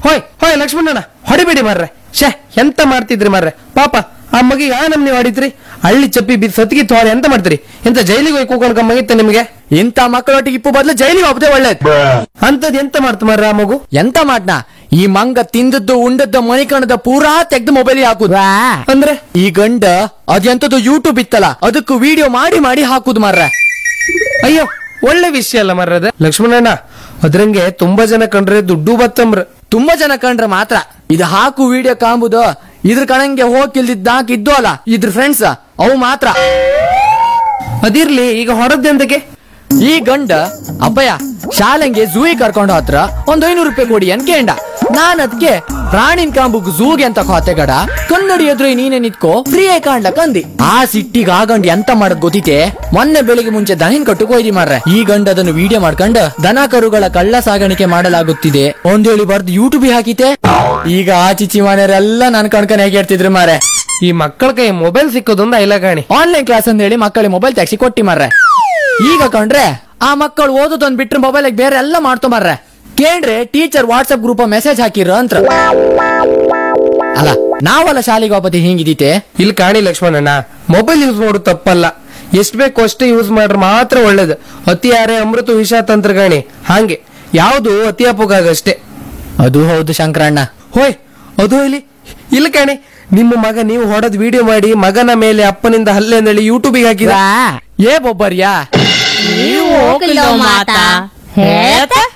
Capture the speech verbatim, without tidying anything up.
ಹೋಯ್ ಹೋಯ್ ಲಕ್ಷ್ಮಣಣ್ಣ ಹೊಡಿಬೇಡಿ ಮಾರ್ರೆ. ಶೇ ಎಂತ ಮಾಡ್ತಿದ್ರಿ ಮಾರ್ರೆ, ಪಾಪ ಆ ಮಗಿಗೆ ಆ ನಮ್ನಿ ಹೊಡಿದ್ರಿ. ಹಳ್ಳಿ ಚಪ್ಪಿ ಬಿದ್ದು ಸತ್ಗಿ ತೋರಿ ಎಂತ ಮಾಡ್ತೀರಿ? ಎಂತ ಜೈಲಿಗೆ ಹೋಗಿ ಕೂಕೊಂಡ್ ಕಮ್ಮಾಗಿತ್ತ ನಿಮ್ಗೆ? ಇಂತ ಮಕ್ಕಳೊಟ್ಟಿಗೆ ಇಪ್ಪು ಬದಲು ಜೈಲಿಗೆ ಹೋಗದೆ ಒಳ್ಳೇದು. ಅಂತದ್ ಎಂತ ಮಾಡ್ತ ಮಾರ್ರೆ ಆ ಮಗು? ಎಂತ ಮಾಡ್ನಾ, ಈ ಮಂಗ ತಿಂದದ್ದು ಉಂಡದ್ದು ಮಣಿಕಣದ ಪೂರಾ ತೆಗ್ದು ಮೊಬೈಲ್ ಹಾಕುದು. ಅಂದ್ರೆ ಈ ಗಂಡ ಅದೆಂತದ್ದು ಯೂಟ್ಯೂಬ್ ಇತ್ತಲ್ಲ ಅದಕ್ಕೂ ವಿಡಿಯೋ ಮಾಡಿ ಮಾಡಿ ಹಾಕುದು ಮಾರ್ರೆ. ಅಯ್ಯೋ ಒಳ್ಳೆ ವಿಷಯ ಅಲ್ಲ ಮಾರ್ರೆ ಅದ ಲಕ್ಷ್ಮಣಣ್ಣ. ಅದ್ರಂಗೆ ತುಂಬಾ ಜನ ಕಂಡ್ರೆ ದುಡ್ಡು ಬತ್ತಂಬ್ರ. ತುಂಬಾ ಜನ ಕಂಡ್ರೆ ಮಾತ್ರ ಇದು ಹಾಕು ವಿಡಿಯೋ ಕಾಂಬುದು. ಇದ್ರ ಕಣಂಗೆ ಹೋಗಿಲ್ದಿದ್ದ ಇದ್ದು ಅಲ್ಲ ಇದ್ರ ಫ್ರೆಂಡ್ಸ್ ಅವು ಮಾತ್ರ. ಅದಿರ್ಲಿ, ಈಗ ಹೊರದ್ದೆಂದಕ್ಕೆ? ಈ ಗಂಡ ಅಪ್ಪಯ್ಯ ಶಾಲೆಂಗೆ ಝೂಗೆ ಕರ್ಕೊಂಡು ಹತ್ರ ಒಂದ್ ಐನೂರು ರೂಪಾಯಿ ಕೊಡಿ ಅನ್ ಕೇಂಡ. ನಾನ್ ಅದ್ಕೆ ಪ್ರಾಣಿನ್ ಕಾಂಬುಗ್ ಝೂಗೆ ಅಂತ ಖಾತೆಗಡ ಕನ್ನಡಿ ಎದುರು ನೀನೆ ನಿತ್ಕೋ ಫ್ರೀ ಆಗಿ ಕಾಣ್ಲಕ್ ಅಂದಿ. ಆ ಸಿಟ್ಟಿಗೆ ಆ ಗಂಡ ಎಂತ ಮಾಡದ್ ಗೊತ್ತಿತೆ, ಮೊನ್ನೆ ಬೆಳಿಗ್ಗೆ ಮುಂಚೆ ದನಿನ್ ಕಟ್ಟುಕ್ ಹೋಯ್ದಿ ಮಾರ್ರೆ. ಈ ಗಂಡ ಅದನ್ನು ವಿಡಿಯೋ ಮಾಡ್ಕೊಂಡು ದನ ಕರುಗಳ ಕಳ್ಳ ಸಾಗಾಣಿಕೆ ಮಾಡಲಾಗುತ್ತಿದೆ ಒಂದ್ ಹೇಳಿ ಬರ್ದು ಯೂಟ್ಯೂಬ್ ಹಾಕಿತೆ. ಈಗ ಆ ಚಿಚಿ ಮನೆಯವರೆಲ್ಲ ನನ್ ಕಣ್ಕನ್ ಹೇಗೆ ಇರ್ತಿದ್ರು ಮಾರ್ರೆ. ಈ ಮಕ್ಕಳ ಕೈ ಮೊಬೈಲ್ ಸಿಕ್ಕೋದೊಂದು ಐಲಗಾಣಿ. ಆನ್ಲೈನ್ ಕ್ಲಾಸ್ ಅಂತ ಹೇಳಿ ಮಕ್ಕಳಿಗೆ ಮೊಬೈಲ್ ತೆಗ್ಸಿ ಕೊಟ್ಟಿ ಮಾರ್ರೆ. ಈಗ ಕಂಡ್ರೆ ಆ ಮಕ್ಕಳು ಓದೋದೊಂದ್ ಬಿಟ್ರೆ ಮೊಬೈಲ್ ಬೇರೆ ಎಲ್ಲ ಮಾಡ್ತೊಂಬರ್ರೆ. ಕೇಳ್ರೆ ಟೀಚರ್ ವಾಟ್ಸ್ಆಪ್ ಗ್ರೂಪ್ ಮೆಸೇಜ್ ಹಾಕಿರ ಅಂತ. ಅಲ್ಲ ನಾವಲ್ಲ ಶಾಲೆಗೆ ಹೋಗತಿ ಹಿಂಗಿದೀತೆ. ಇಲ್ಲಿ ಕಾಣಿ ಲಕ್ಷ್ಮಣಣ್ಣ, ಮೊಬೈಲ್ ಯೂಸ್ ಮಾಡೋದು ತಪ್ಪಲ್ಲ, ಎಷ್ಟ್ ಬೇಕು ಅಷ್ಟೇ ಯೂಸ್ ಮಾಡ್ರೆ ಮಾತ್ರ ಒಳ್ಳೇದು. ಅತಿ ಯಾರೇ ಅಮೃತ ವಿಷ ತಂತ್ರಗಾಣಿ ಹಾಗೆ ಯಾವ್ದು ಅತಿ ಅಪೋಗಾಗಷ್ಟೇ. ಅದು ಹೌದು ಶಂಕರಣ್ಣ. ಹೋಯ್ ಅದು ಇಲ್ಲಿ ಇಲ್ಲ ಕಾಣಿ, ನಿಮ್ಮ ಮಗ ನೀವು ಹೊಡೆದ್ ವಿಡಿಯೋ ಮಾಡಿ ಮಗನ ಮೇಲೆ ಅಪ್ಪನಿಂದ ಹಲ್ಲೆ ಅಂದೇಳಿ ಯೂಟ್ಯೂಬಿಗೆ ಹಾಕಿದ. ಏ ಬೊಬ್ಬರ್ಯಾ ನೀವು ಹೋಗಿಲ್ಲ ಮಾತಾ ಹೇಳ್ತಾ